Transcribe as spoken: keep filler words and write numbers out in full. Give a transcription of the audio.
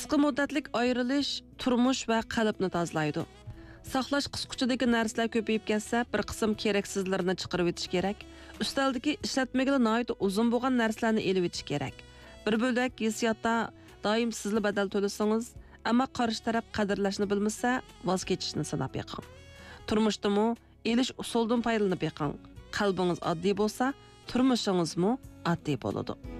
Qisqa muddatlik ayrilish turmush va qalbni tozalaydi. Saqlash qisquchidagi narsalar ko'payib ketsa, bir qism keraksizlarni chiqarib o'tish kerak. Ustaldagi ishlatmaga noyat uzun bo'lgan narsalarni elib o'tish kerak. Bir bo'lak hissiyotda doim sizli badal to'lasangiz, ammo qarshi taraf qadrlashni bilmasa, voz kechishni sanab yiqing. Turmushdami elish usuldan foydalanib yiqing. Qalbingiz oddiy bo'lsa, turmushingizmi oddiy bo'ladi.